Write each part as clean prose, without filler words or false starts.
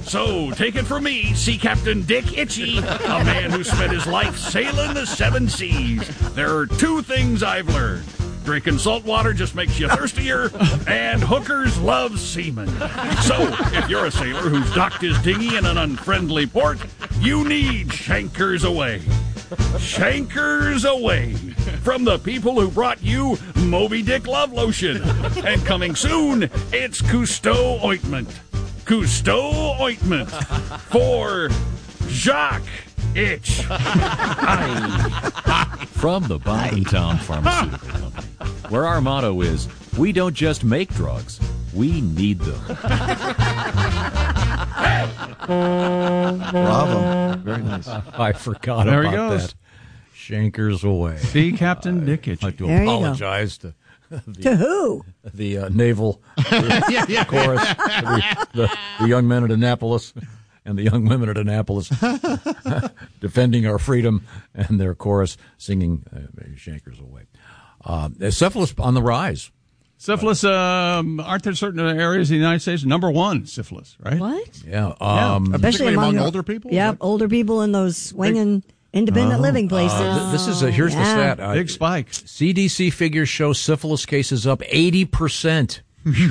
So, take it from me, Sea Captain Dick Itchy, a man who spent his life sailing the 7 seas. There are 2 things I've learned. Drinking salt water just makes you thirstier, and hookers love seamen. So, if you're a sailor who's docked his dinghy in an unfriendly port, you need Shankers Away. Shankers Away. From the people who brought you Moby Dick Love Lotion. And coming soon, it's Cousteau Ointment. Cousteau Ointment for Jacques Itch. From the Bondentown Pharmaceutical Company, where our motto is, we don't just make drugs, we need them. Bravo. Very nice. I forgot There he about goes. that. Shankers Away. See, Captain Dick Itchy. I'd like to There you go. apologize to To who? the naval chorus, the young men at Annapolis and the young women at Annapolis defending our freedom, and their chorus singing Shankers Away. Syphilis on the rise. Syphilis, aren't there certain areas in the United States? Number 1, syphilis, right? What? Yeah. Especially among the- older people? Yep, older people in those swinging independent living places. This is here's the Yeah. stat. Big spike. CDC figures show syphilis cases up 80%.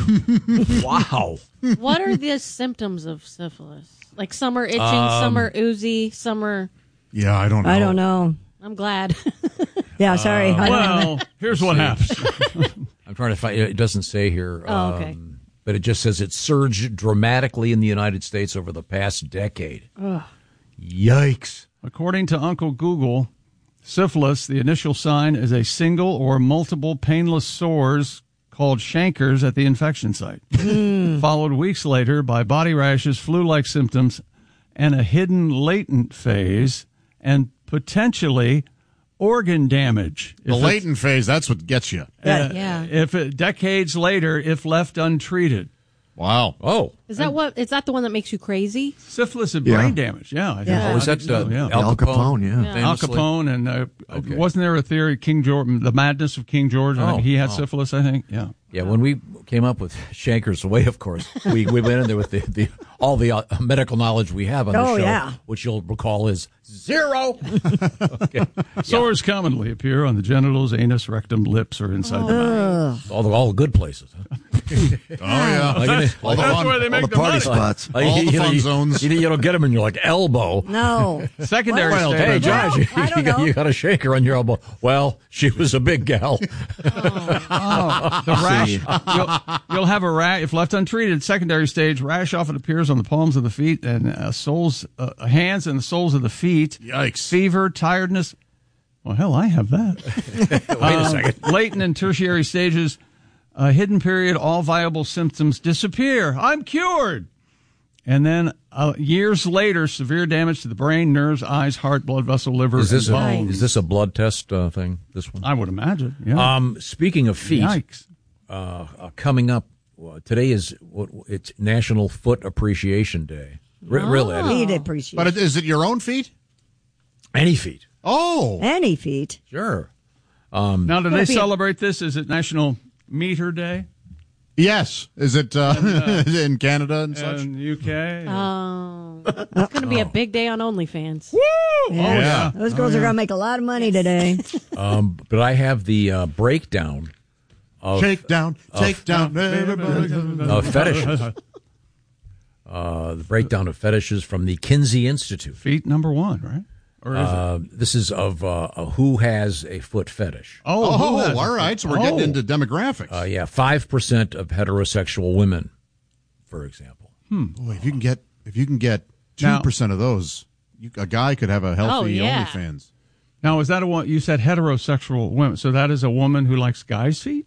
Wow. What are the symptoms of syphilis? Like some are itching, some are oozy, some are... Yeah, I don't know. I don't know. I'm glad. Yeah, sorry. I don't know. Well, here's what happens. I'm trying to find. It doesn't say here. Oh, okay. But it just says it surged dramatically in the United States over the past decade. Yikes. According to Uncle Google, syphilis, the initial sign is a single or multiple painless sores called chancres at the infection site, followed weeks later by body rashes, flu-like symptoms, and a hidden latent phase, and potentially organ damage. The latent phase, that's what gets you. Yeah. Decades later, if left untreated. Wow. Oh. Is that the one that makes you crazy? Syphilis and Yeah. brain damage, yeah. I think- Yeah. I Was think that so, yeah. Al Capone, yeah. Al famously? Capone, and Okay. wasn't there a theory, King George, the madness of King George? I think he had syphilis, I think, yeah. Yeah, when we came up with Shankers Away, of course, we went in there with all the medical knowledge we have on the Oh, show, yeah. which you'll recall is 0. Okay. Sores commonly appear on the genitals, anus, rectum, lips, or inside the mouth. All the good places. Huh? Oh, yeah. That's where they make all the the party money. spots. Like, All the fun zones. You don't get them in your like elbow. No. Secondary Well, stage. Hey, Josh, Well, I don't know. you got a shaker on your elbow. Well, she was a big gal. The rash. You'll have a rash if left untreated. Secondary stage rash often appears on the palms of the feet and hands and the soles of the feet. Yikes. Fever, tiredness. Well, hell, I have that. Wait a second. Latent and tertiary stages. Hidden period. All viable symptoms disappear. I'm cured. And then years later, severe damage to the brain, nerves, eyes, heart, blood vessel, liver, Is this and bones. is this a blood test thing? This one. I would imagine. Yeah. Speaking of feet, Yikes. coming up today is it's National Foot Appreciation Day. Really, it is. Need appreciate. But is it your own feet? Any feet? Oh. Any feet. Sure. Now, do they be a- celebrate this? Is it National Meter Day Yes. Is it in Canada and such? in UK? Oh. It's going to be a big day on OnlyFans. Yeah. Those girls are going to make a lot of money today. But I have the breakdown of Shake down, take down, everybody. fetishes. The breakdown of fetishes from the Kinsey Institute. Feet number 1, right? Or is it? This is of who has a foot fetish. who Oh, has all it? right. So we're getting Oh. into demographics. 5% of heterosexual women, for example. Boy, if you can get Now- 2% of those, a guy could have a healthy yeah. OnlyFans. Now, is that a one? You said heterosexual women, so that is a woman who likes guys' feet?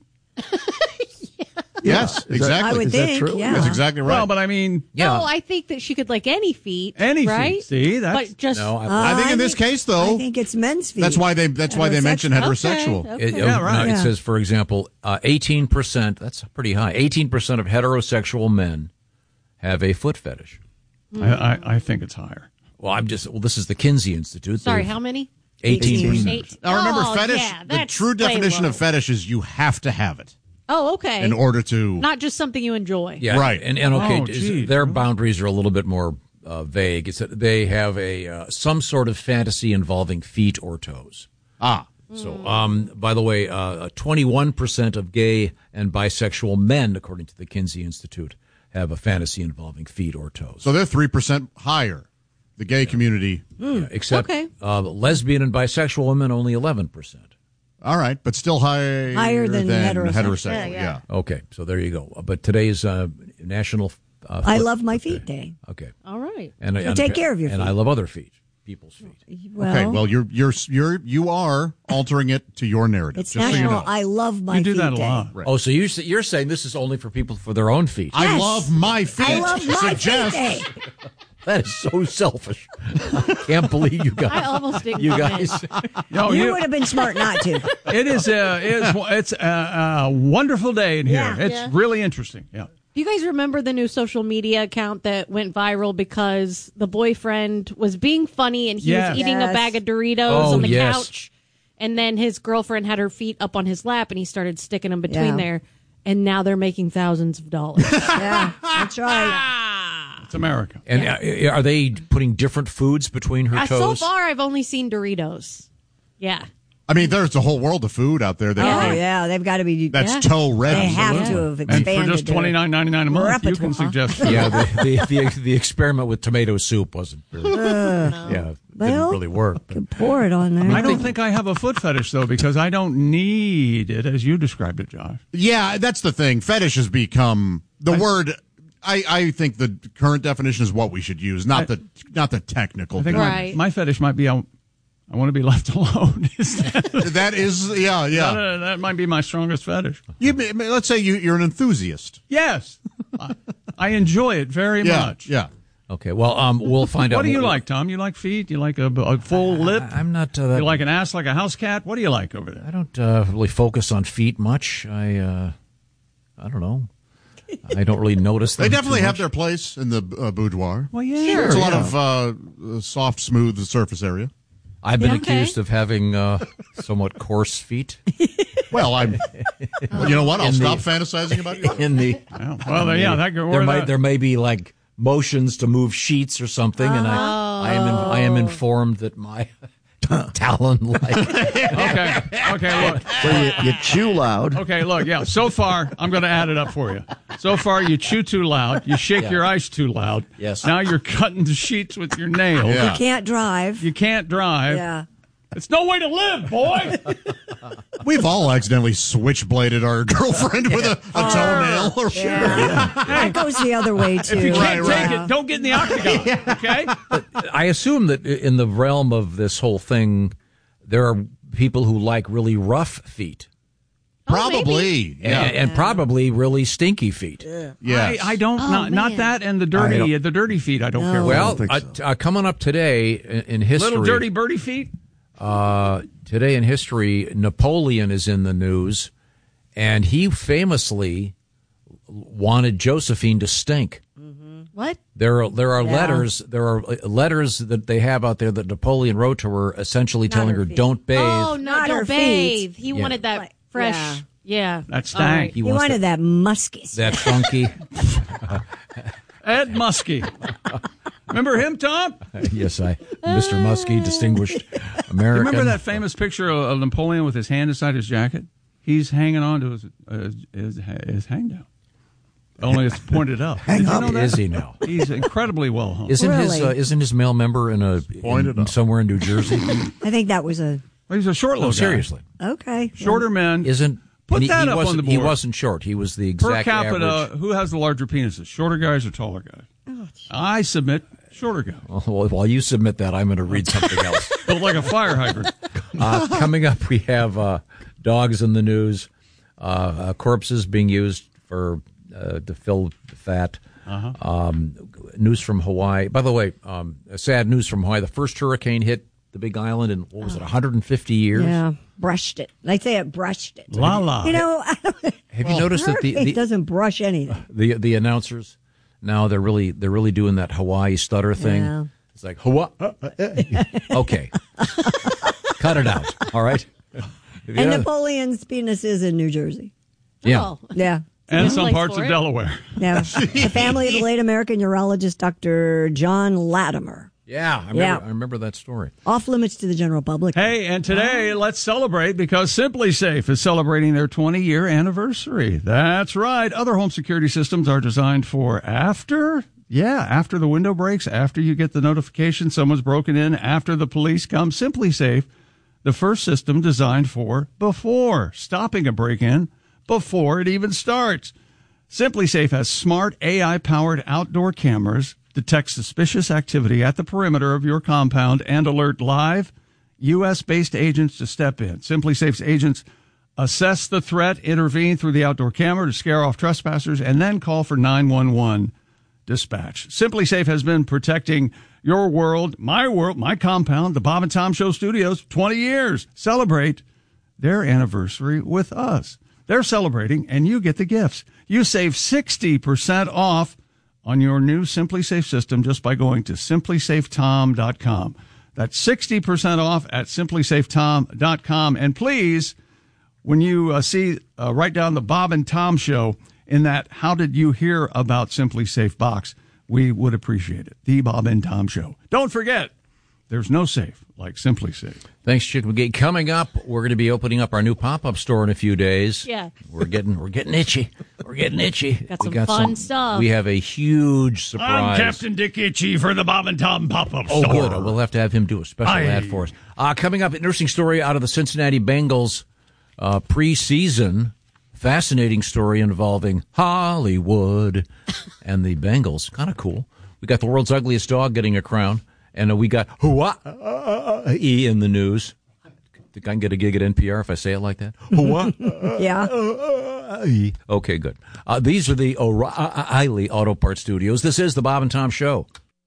Yes, exactly. I would Is that think. true? Yeah. That's exactly right. Well, but I mean, Yeah. No, I think that she could like any feet. Any feet. right? See, that's- But just No, I think in this case, though, I think it's men's feet. that's why they mention heterosexual. Okay. right. It Yeah. says, for example, 18%. That's pretty high. 18% of heterosexual men have a foot fetish. I think it's higher. Well, this is the Kinsey Institute. Sorry, They've- how many? 18%. 8. Now remember, Oh, fetish. yeah, the that's true way definition low. of fetish is you have to have it. Oh, okay. in order to. Not just something you enjoy. Yeah, Right. And okay, Oh, geez. their boundaries are a little bit more vague. It's that they have a some sort of fantasy involving feet or toes. So, by the way, 21% of gay and bisexual men, according to the Kinsey Institute, have a fantasy involving feet or toes. So they're 3% higher. The gay community. Yeah, except Okay. lesbian and bisexual women, only 11%. All right, but still higher than heterosexual. Yeah. Okay, so there you go. But today's National I love my feet day. Okay. All right. And So take care of your And feet. I love other feet, people's feet. Okay. Well, you are altering it to your narrative. it's just so you national. know. I love my You do feet that a day. lot. Oh, so you're saying this is only for people for their own feet? I Yes. love my feet. I love my Suggest- feet day. That is so selfish. I can't believe you guys. I almost didn't You come in. guys. No, You would have been smart not to. it's a wonderful day in here. Yeah. It's Yeah. really interesting. Yeah. Do you guys remember the new social media account that went viral because the boyfriend was being funny and he Yes. was eating a Yes. bag of Doritos Oh, on the yes. couch? And then his girlfriend had her feet up on his lap and he started sticking them between Yeah. there. And now they're making thousands of dollars. Yeah, that's right. It's America. And are they putting different foods between her So toes? far, I've only seen Doritos. Yeah. I mean, there's a whole world of food out there that Oh, yeah, they've got to be. that's Yeah. toe ready. They have Yeah. to have And expanded. for just $29.99 a month, you repertoire. can suggest food. Yeah, the experiment with tomato soup wasn't really, didn't Well, really work. Could pour it on there. I don't think I have a foot fetish, though, because I don't need it, as you described it, Josh. Yeah, that's the thing. Fetish has become the word. I think the current definition is what we should use, not the technical. I think Right. my fetish might be I want to be left alone. That is, yeah. That might be my strongest fetish. Let's say you're an enthusiast. Yes. I enjoy it very much. Yeah. Okay, well, we'll find out. What do you like, Tom? You like feet? You like a full lip? I'm not. You like an ass like a house cat? What do you like over there? I don't really focus on feet much. I don't know. I don't really notice them. They definitely too have much. their place in the boudoir. Well, yeah. There's a lot of soft, smooth surface area. I've been Yeah, okay. accused of having somewhat coarse feet. Well, you know what? I'll stop fantasizing about you. In the Well, yeah, that could there may be like motions to move sheets or something, and I am informed that my talon like. Okay, look. So you chew loud. Okay, look, yeah. So far, I'm going to add it up for you. So far, you chew too loud. You shake your ice too loud. Yes. Now you're cutting the sheets with your nails. Yeah. You can't drive. You can't drive. Yeah. It's no way to live, boy. We've all accidentally switchbladed our girlfriend with a toenail. Or That goes the other way, too. If you can't Right, take it, don't get in the octagon. Okay? I assume that in the realm of this whole thing, there are people who like really rough feet. Probably. Yeah. And probably really stinky feet. Yes. I don't not man. that and the dirty feet. I don't care. Well, think so. coming up today in history, Little dirty birdie feet. today in history, Napoleon is in the news, and he famously wanted Josephine to stink. What? There are letters that they have out there that Napoleon wrote to her, essentially telling her, feet. "Don't bathe." Oh, no, Not her don't feet. bathe. He wanted that Like, fresh. yeah. Yeah. That All stank. right. He wants wanted that musky. that funky. Ed Muskie. Remember him, Tom? Yes, Mr. Muskie, distinguished American. Remember that famous picture of Napoleon with his hand inside his jacket? He's hanging on to his hang down. Only it's pointed up. Did you know that? Is he now? He's incredibly well hung. Isn't his male member somewhere in New Jersey? I think that was a. He's a short little guy. Seriously, Okay. Shorter men. Put Put that up on the board. He wasn't short. He was the Per exact capita, average. who has the larger penises? Shorter guys or taller guys? I submit shorter guy. Well, while you submit that, I'm going to read something else. Built like a fire hydrant. Coming up, we have dogs in the news, corpses being used to fill fat. News from Hawaii. By the way, sad news from Hawaii. The first hurricane hit the Big Island in, 150 years? Yeah. Brushed it. They say it brushed it. La la. You know, Have you noticed that it doesn't brush anything. the announcers now they're really doing that Hawaii stutter thing? Yeah. It's like Hawaii. Okay, cut it out. All right. And Napoleon's penis is in New Jersey. Yeah. Oh. Yeah. And Good some place parts for of it. Delaware. Yeah. The family of the late American urologist Dr. John Latimer. Yeah, Yeah. I remember that story. Off limits to the general public. Hey, and today, let's celebrate because Simply Safe is celebrating their 20-year anniversary. That's right. Other home security systems are designed for after the window breaks, after you get the notification someone's broken in, after the police come. Simply Safe, the first system designed for before, stopping a break-in before it even starts. Simply Safe has smart AI-powered outdoor cameras, detect suspicious activity at the perimeter of your compound, and alert live U.S.-based agents to step in. Simply Safe's agents assess the threat, intervene through the outdoor camera to scare off trespassers, and then call for 911 dispatch. Simply Safe has been protecting your world, my compound, the Bob and Tom Show studios, 20 years. Celebrate their anniversary with us. They're celebrating, and you get the gifts. You save 60% off on your new Simply Safe system just by going to simplysafetom.com. That's 60% off at simplysafetom.com. And please, when you write down the Bob and Tom Show in that how did you hear about Simply Safe box, we would appreciate it. The Bob and Tom Show. Don't forget, there's no safe like Simply Safe. Thanks, Chick McGee. Coming up, we're going to be opening up our new pop-up store in a few days. Yeah. We're getting itchy. We're getting itchy. Got some fun stuff. We have a huge surprise. I'm Captain Dick Itchy for the Bob and Tom pop-up Oh, store. good. We'll have to have him do a special ad for us. Coming up, an interesting story out of the Cincinnati Bengals preseason. Fascinating story involving Hollywood and the Bengals. Kind of cool. We got the world's ugliest dog getting a crown, and we got Hawaii in the news. Think I can get a gig at NPR if I say it like that? Hawaii. Yeah. Okay, good. These are the O'Reilly Auto Parts Studios. This is the Bob and Tom Show.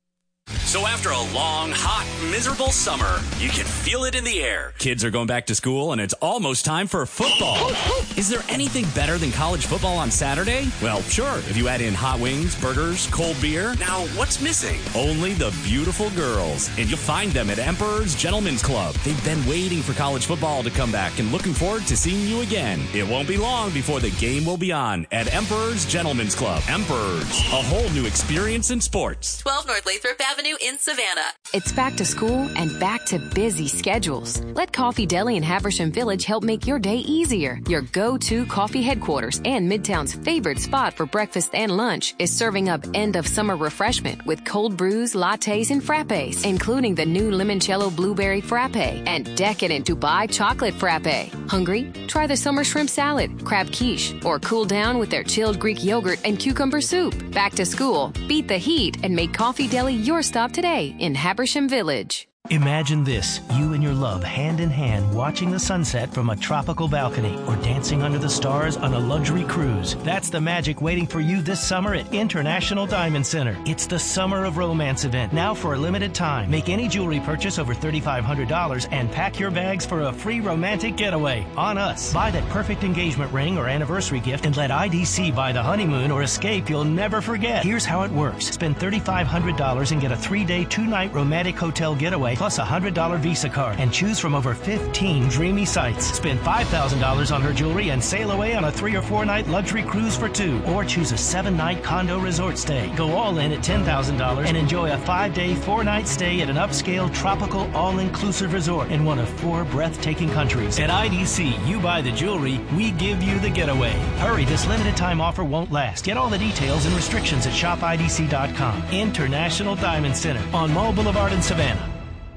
So after a long, hot, miserable summer, you can feel it in the air. Kids are going back to school, and it's almost time for football. Is there anything better than college football on Saturday? Well, sure, if you add in hot wings, burgers, cold beer. Now, what's missing? Only the beautiful girls. And you'll find them at Emperor's Gentlemen's Club. They've been waiting for college football to come back and looking forward to seeing you again. It won't be long before the game will be on at Emperor's Gentlemen's Club. Emperor's, a whole new experience in sports. 12 North Lathrop Avenue in Savannah. It's back to school and back to busy schedules. Let Coffee Deli in Haversham Village help make your day easier. Your go-to coffee headquarters and Midtown's favorite spot for breakfast and lunch is serving up end-of-summer refreshment with cold brews, lattes, and frappes, including the new limoncello blueberry frappe and decadent Dubai chocolate frappe. Hungry? Try the summer shrimp salad, crab quiche, or cool down with their chilled Greek yogurt and cucumber soup. Back to school, beat the heat, and make Coffee Deli your stop today in Habersham Village. Imagine this, you and your love hand in hand watching the sunset from a tropical balcony or dancing under the stars on a luxury cruise. That's the magic waiting for you this summer at International Diamond Center. It's the Summer of Romance event, now for a limited time. Make any jewelry purchase over $3,500 and pack your bags for a free romantic getaway on us. Buy that perfect engagement ring or anniversary gift and let IDC buy the honeymoon or escape you'll never forget. Here's how it works. Spend $3,500 and get a 3-day, 2-night romantic hotel getaway plus a $100 Visa card and choose from over 15 dreamy sites. Spend $5,000 on her jewelry and sail away on a 3 or 4 night luxury cruise for 2, or choose a 7-night condo resort stay. Go all in at $10,000 and enjoy a 5-day, 4-night stay at an upscale tropical all-inclusive resort in one of 4 breathtaking countries. At IDC, you buy the jewelry, we give you the getaway. Hurry, this limited time offer won't last. Get all the details and restrictions at shopidc.com. International Diamond Center on Mall Boulevard in Savannah.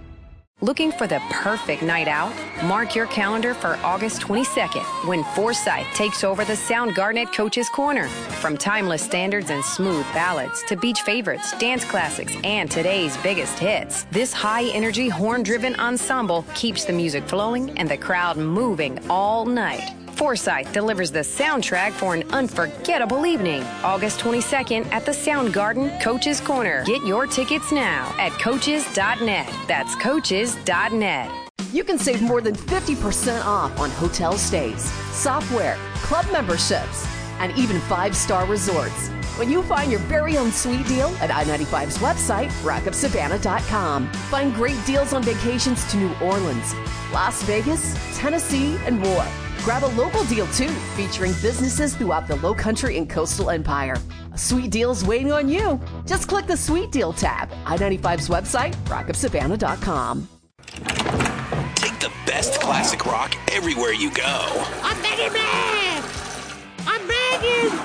Looking for the perfect night out? Mark your calendar for August 22nd when Forsyth takes over the Soundgarden at Coach's Corner. From timeless standards and smooth ballads to beach favorites, dance classics, and today's biggest hits, this high-energy, horn-driven ensemble keeps the music flowing and the crowd moving all night. Forsyth delivers the soundtrack for an unforgettable evening. August 22nd at the Soundgarden, Coach's Corner. Get your tickets now at coaches.net. That's coaches.net. You can save more than 50% off on hotel stays, software, club memberships, and even 5-star resorts when you find your very own sweet deal at I-95's website, rockupsavannah.com. Find great deals on vacations to New Orleans, Las Vegas, Tennessee, and more. Grab a local deal too, featuring businesses throughout the Lowcountry and Coastal Empire. A sweet deal is waiting on you. Just click the Sweet Deal tab. I-95's website, rockofsavannah.com. Take the best classic rock everywhere you go. I'm begging, man! I'm begging!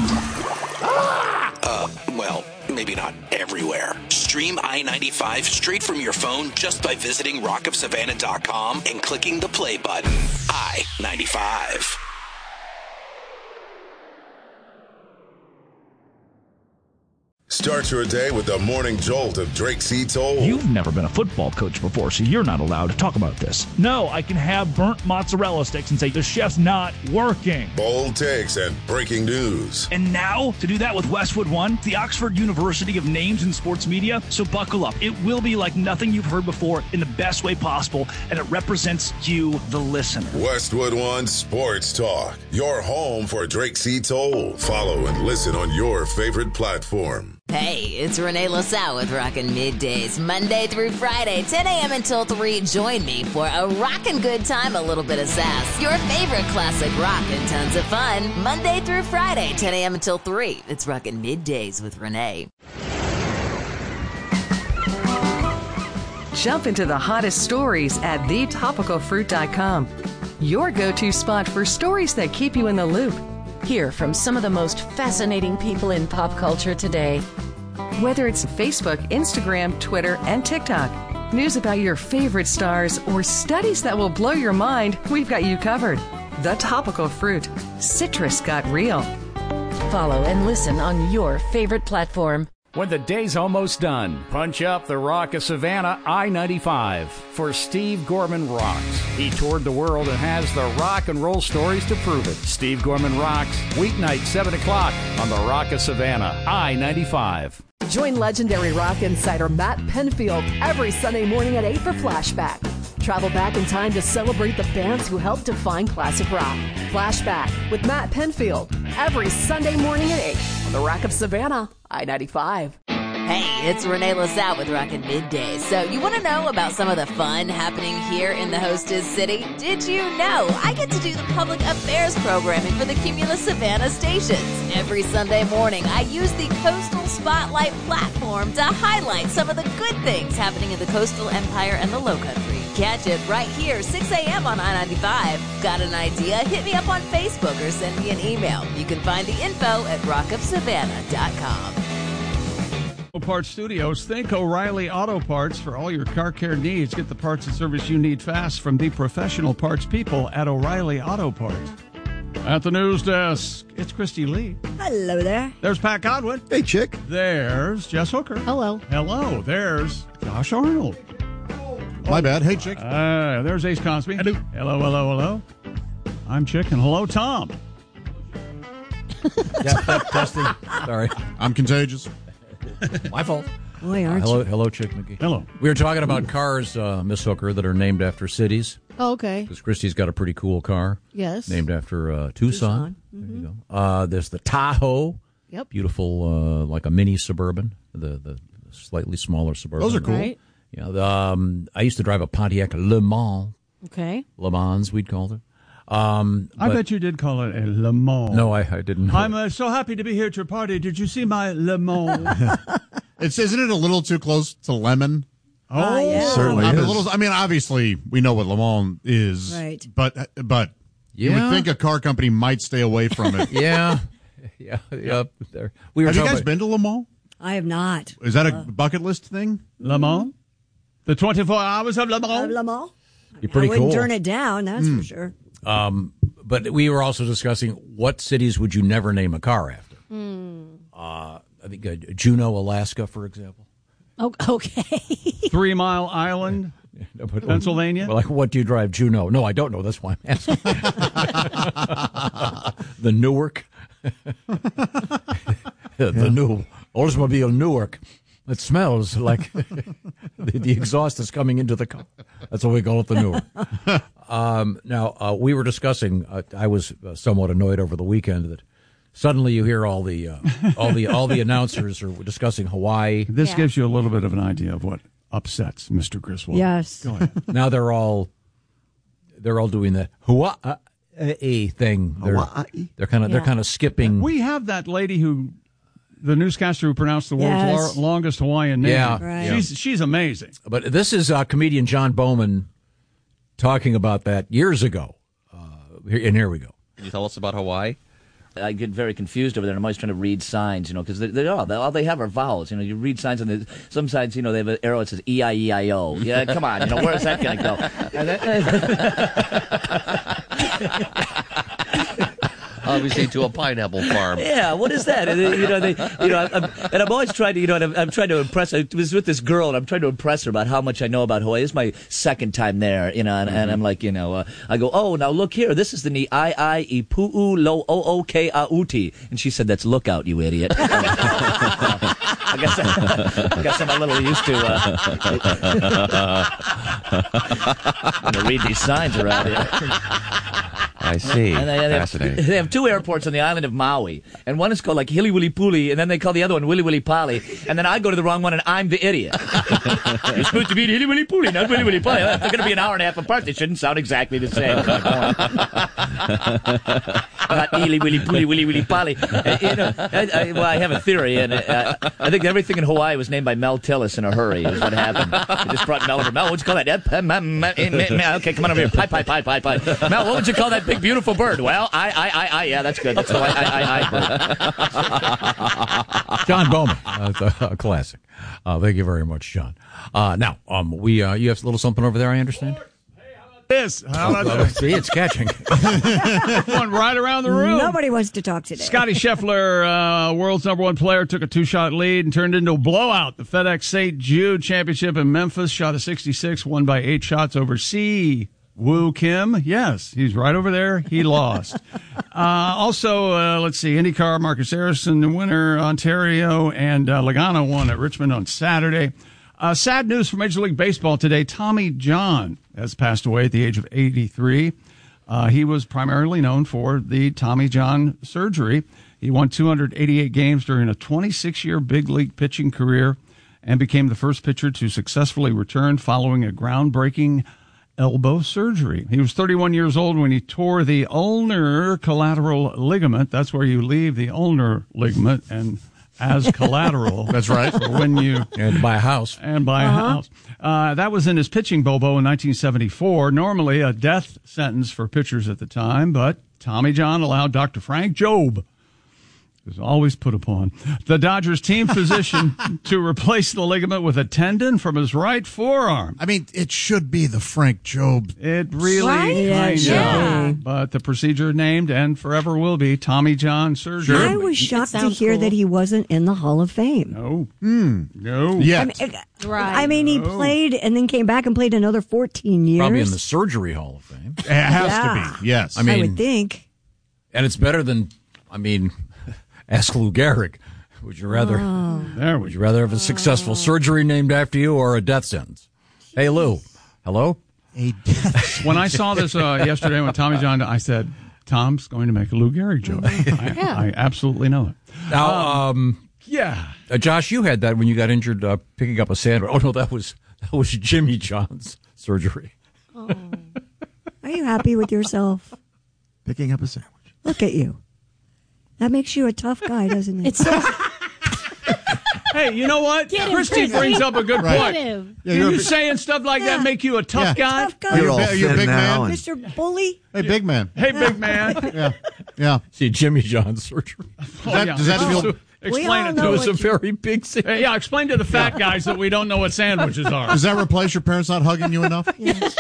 Well, maybe not everywhere. Stream I-95 straight from your phone just by visiting rockofsavannah.com and clicking the play button. I-95. Start your day with the morning jolt of Drake C. Toll. You've never been a football coach before, so you're not allowed to talk about this. No, I can have burnt mozzarella sticks and say the chef's not working. Bold takes and breaking news. And now, to do that with Westwood One, the Oxford University of Names in Sports Media. So buckle up. It will be like nothing you've heard before in the best way possible, and it represents you, the listener. Westwood One Sports Talk. Your home for Drake C. Toll. Follow and listen on your favorite platform. Hey, it's Renee LaSalle with Rockin' Middays, Monday through Friday, 10 a.m. until 3. Join me for a rockin' good time, a little bit of sass, your favorite classic rock, and tons of fun. Monday through Friday, 10 a.m. until 3. It's Rockin' Middays with Renee. Jump into the hottest stories at thetopicalfruit.com. Your go-to spot for stories that keep you in the loop. Hear from some of the most fascinating people in pop culture today. Whether it's Facebook, Instagram, Twitter, and TikTok, news about your favorite stars, or studies that will blow your mind, we've got you covered. The Topical Fruit. Citrus got real. Follow and listen on your favorite platform. When the day's almost done, punch up the Rock of Savannah I-95 for Steve Gorman Rocks. He toured the world and has the rock and roll stories to prove it. Steve Gorman Rocks, weeknight 7 o'clock on the Rock of Savannah I-95. Join legendary rock insider Matt Penfield every Sunday morning at 8 for Flashback. Travel back in time to celebrate the bands who helped define classic rock. Flashback with Matt Penfield every Sunday morning at 8 on the Rock of Savannah, I-95. Hey, it's Renee LaSalle with Rockin' Middays. So you want to know about some of the fun happening here in the hostess city? Did you know I get to do the public affairs programming for the Cumulus Savannah stations? Every Sunday morning, I use the Coastal Spotlight platform to highlight some of the good things happening in the Coastal Empire and the Lowcountry. Catch it right here, 6 a.m. on I-95. Got an idea? Hit me up on Facebook or send me an email. You can find the info at rockofsavannah.com. Parts Studios. Think O'Reilly Auto Parts for all your car care needs. Get the parts and service you need fast from the professional parts people at O'Reilly Auto Parts. At the news desk, it's Christy Lee. Hello there. There's Pat Godwin. Hey, chick. There's Jess Hooker. Hello. Hello. There's Josh Arnold. My bad. Hey, chick. There's Ace Cosby. Hello. Hello, hello, hello. I'm Chick, and hello, Tom. Testing. Sorry. I'm contagious. My fault. Boy, aren't hello, you? hello, Chick McGee. Hello. We were talking about cars, Miss Hooker, that are named after cities. Oh, okay. Because Christy's got a pretty cool car. Yes. Named after Tucson. Mm-hmm. There you go. There's the Tahoe. Yep. Beautiful, like a mini Suburban. The slightly smaller Suburban. Those are cool. Right. Yeah. I used to drive a Pontiac Le Mans. Okay. Le Mans, we'd called it. I bet you did call it a Le Mans. No, I didn't know. I'm so happy to be here at your party. Did you see my Le Mans? Isn't it a little too close to lemon? Oh, yeah. Certainly is. I mean, obviously, we know what Le Mans is. Right. But you would think a car company might stay away from it. Yeah. There. We were Have you guys about, been to Le Mans? I have not. Is that a bucket list thing? Le Mans? The 24 hours of Le Mans? Le Mans? You're pretty I wouldn't cool. turn it down, that's for sure. But we were also discussing what cities would you never name a car after. I think Juneau, Alaska, for example. Oh, okay. 3 Mile Island, Pennsylvania. Well, like, what do you drive, Juneau? No, I don't know. That's why I'm asking. The Newark. The new Oldsmobile Newark. It smells like the exhaust is coming into the car. That's what we call it, the Newark. Now, we were discussing, I was somewhat annoyed over the weekend that suddenly you hear all the announcers are discussing Hawaii. This gives you a little bit of an idea of what upsets Mr. Griswold. Yes. Go ahead. Now they're all doing that. Hawaii. thing. They're kind of skipping. We have that lady the newscaster who pronounced the world's longest Hawaiian name. Yeah, right. She's amazing. But this is comedian John Bowman talking about that years ago. And here we go. Can you tell us about Hawaii? I get very confused over there, and I'm always trying to read signs, because all they have are vowels. You read signs, and some signs, they have an arrow that says E-I-E-I-O. Yeah, come on, where's that going to go? Obviously, to a pineapple farm. Yeah, what is that? And I'm always trying to, I'm trying to impress. I was with this girl, and I'm trying to impress her about how much I know about Hawaii. It's my second time there, and I'm like, I go, oh, now look here. This is the ni I pu'u lo o ke auti, and she said, that's lookout, you idiot. I guess I'm a little used to read these signs around here. I see. And Fascinating. They have two airports on the island of Maui, and one is called like Hili Wili Puli, and then they call the other one Wili Wili Pali, and then I go to the wrong one, and I'm the idiot. You're supposed to be Hili Wili Puli, not Wili Wili Pali. If they're going to be an hour and a half apart, they shouldn't sound exactly the same. Not Hili Wili Puli, Wili Wili Pali. I have a theory, and I think everything in Hawaii was named by Mel Tillis in a hurry, is what happened. They just brought Mel over. Mel, what'd you call that? Okay, come on over here. Pie. Mel, what would you call that big, beautiful bird? Well, yeah, that's good. That's the I. John Bowman, a classic. Thank you very much, John. Now, you have a little something over there, I understand? How about this? See, it's catching. One right around the room. Nobody wants to talk today. Scotty Scheffler, world's number one player, took a 2-shot lead and turned into a blowout. The FedEx St. Jude Championship in Memphis, shot a 66, won by 8 shots over Woo Kim. Yes, he's right over there. He lost. Also, let's see, IndyCar, Marcus Harrison, the winner, Ontario, and Logano won at Richmond on Saturday. Sad news for Major League Baseball today. Tommy John has passed away at the age of 83. He was primarily known for the Tommy John surgery. He won 288 games during a 26-year big league pitching career and became the first pitcher to successfully return following a groundbreaking elbow surgery. He was 31 years old when he tore the ulnar collateral ligament. That's where you leave the ulnar ligament and as collateral. That's right. For when you and buy a house. That was in his pitching bobo in 1974. Normally a death sentence for pitchers at the time, but Tommy John allowed Dr. Frank Jobe, who's always put upon, the Dodgers team physician to replace the ligament with a tendon from his right forearm. I mean, it should be the Frank Jobe. It really kind of. But the procedure named and forever will be Tommy John surgery. I was shocked to hear that he wasn't in the Hall of Fame. No. No. Yeah. I mean, he played and then came back and played another 14 years. Probably in the Surgery Hall of Fame. It has to be. Yes. I would think. And it's better than, ask Lou Gehrig. Would you rather have a successful surgery named after you or a death sentence? Hey, Lou. Hello? A death. When I saw this yesterday when Tommy John, I said, Tom's going to make a Lou Gehrig joke. I absolutely know it. Now, Josh, you had that when you got injured picking up a sandwich. Oh no, that was Jimmy John's surgery. Oh. Are you happy with yourself? Picking up a sandwich. Look at you. That makes you a tough guy, doesn't it? It's so. Hey, you know what? Christy brings up a good point. Yeah, you saying stuff like that make you a tough guy? Tough guy. You're a big man. Mr. Bully. Hey, big man. Hey, big man. Yeah. See, Jimmy John's surgery. Does that feel... Explain it to us. It was a very big sandwich. Yeah, explain to the fat guys that we don't know what sandwiches are. Does that replace your parents not hugging you enough? Yes.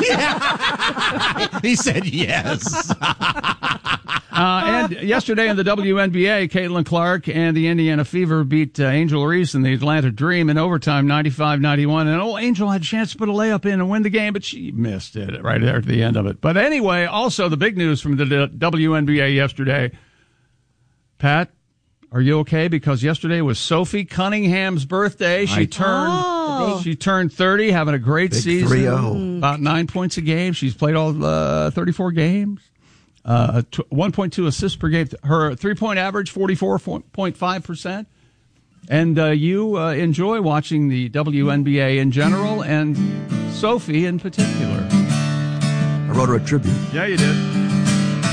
He said yes. And yesterday in the WNBA, Caitlin Clark and the Indiana Fever beat Angel Reese and the Atlanta Dream in overtime, 95-91. And old Angel had a chance to put a layup in and win the game, but she missed it right there at the end of it. But anyway, also the big news from the WNBA yesterday, Pat, are you okay? Because yesterday was Sophie Cunningham's birthday. She turned 30, having a great season. 3-0. About 9 points a game. She's played all 34 games. 1.2 assists per game. Her three-point average, 44.5%. And you enjoy watching the WNBA in general and Sophie in particular. I wrote her a tribute. Yeah, you did.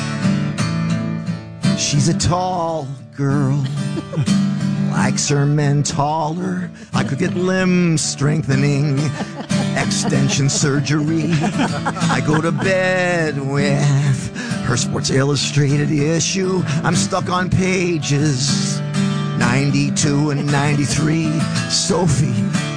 She's a tall girl, likes her men taller. I could get limb strengthening, extension surgery. I go to bed with her Sports Illustrated issue. I'm stuck on pages 92 and 93. Sophie,